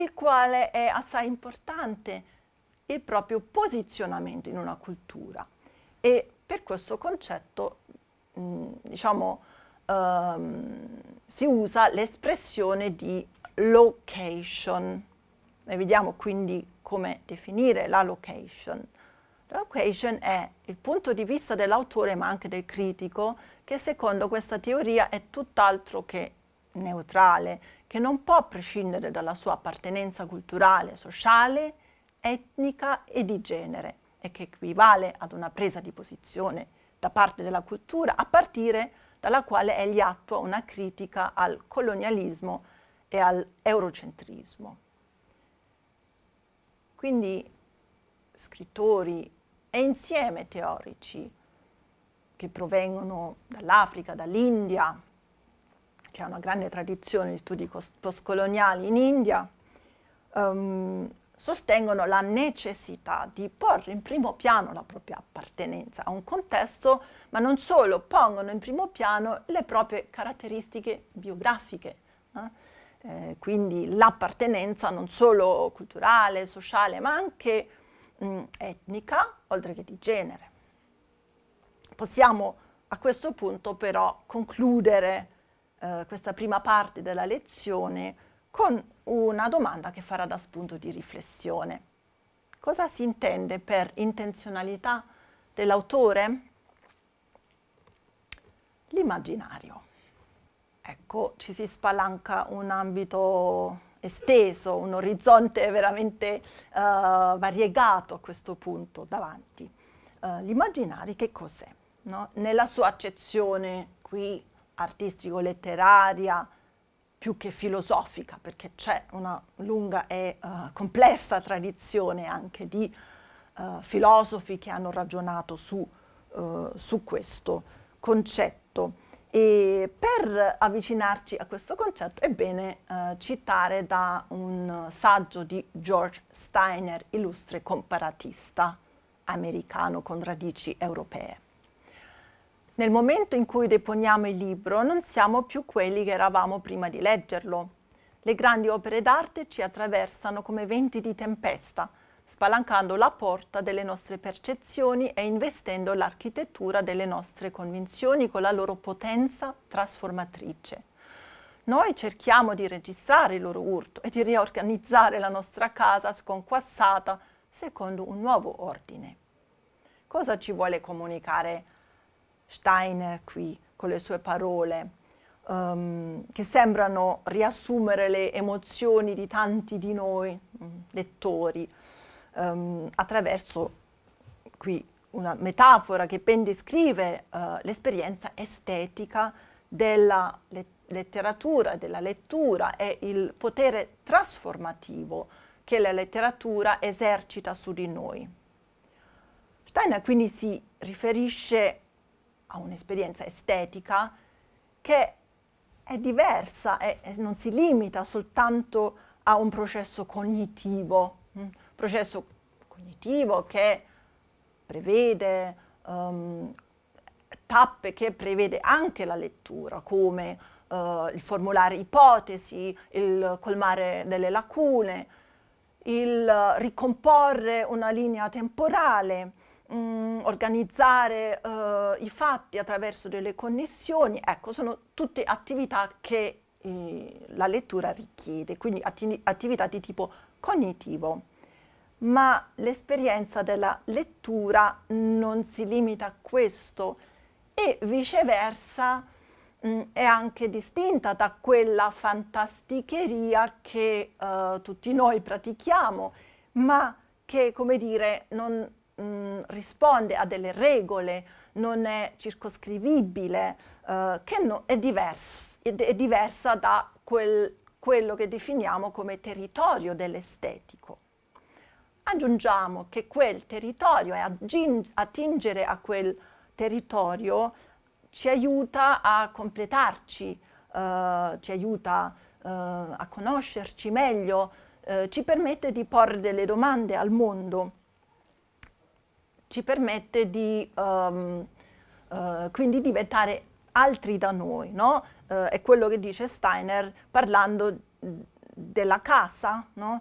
il quale è assai importante il proprio posizionamento in una cultura. E per questo concetto, diciamo, si usa l'espressione di location. E vediamo quindi come definire la location. La location è il punto di vista dell'autore ma anche del critico, che secondo questa teoria è tutt'altro che neutrale, che non può prescindere dalla sua appartenenza culturale, sociale, etnica e di genere, e che equivale ad una presa di posizione da parte della cultura, a partire dalla quale egli attua una critica al colonialismo e all'eurocentrismo. Quindi scrittori e insieme teorici che provengono dall'Africa, dall'India, c'è una grande tradizione di studi postcoloniali in India, sostengono la necessità di porre in primo piano la propria appartenenza a un contesto, ma non solo, pongono in primo piano le proprie caratteristiche biografiche, quindi l'appartenenza non solo culturale, sociale, ma anche etnica, oltre che di genere. Possiamo a questo punto però concludere questa prima parte della lezione con una domanda che farà da spunto di riflessione. Cosa si intende per intenzionalità dell'autore? L'immaginario. Ecco, ci si spalanca un ambito esteso, un orizzonte veramente variegato a questo punto davanti. L'immaginario che cos'è? No? Nella sua accezione qui artistico-letteraria, più che filosofica, perché c'è una lunga e complessa tradizione anche di filosofi che hanno ragionato su questo concetto. E per avvicinarci a questo concetto è bene citare da un saggio di George Steiner, illustre comparatista americano con radici europee. Nel momento in cui deponiamo il libro non siamo più quelli che eravamo prima di leggerlo. Le grandi opere d'arte ci attraversano come venti di tempesta, spalancando la porta delle nostre percezioni e investendo l'architettura delle nostre convinzioni con la loro potenza trasformatrice. Noi cerchiamo di registrare il loro urto e di riorganizzare la nostra casa sconquassata secondo un nuovo ordine. Cosa ci vuole comunicare Steiner qui con le sue parole, che sembrano riassumere le emozioni di tanti di noi, lettori, attraverso qui una metafora che ben descrive l'esperienza estetica della letteratura, della lettura e il potere trasformativo che la letteratura esercita su di noi. Steiner quindi si riferisce a un'esperienza estetica che è diversa e non si limita soltanto a un processo cognitivo che prevede tappe che prevede anche la lettura, come il formulare ipotesi, il colmare delle lacune, il ricomporre una linea temporale, organizzare i fatti attraverso delle connessioni. Ecco, sono tutte attività che la lettura richiede, quindi attività di tipo cognitivo. Ma l'esperienza della lettura non si limita a questo e viceversa è anche distinta da quella fantasticheria che tutti noi pratichiamo, ma che, come dire, non risponde a delle regole, non è circoscrivibile, che è diversa da quello che definiamo come territorio dell'estetico. Aggiungiamo che quel territorio e attingere a quel territorio ci aiuta a completarci, ci aiuta a conoscerci meglio, ci permette di porre delle domande al mondo, ci permette di quindi diventare altri da noi, no? È quello che dice Steiner parlando della casa, no?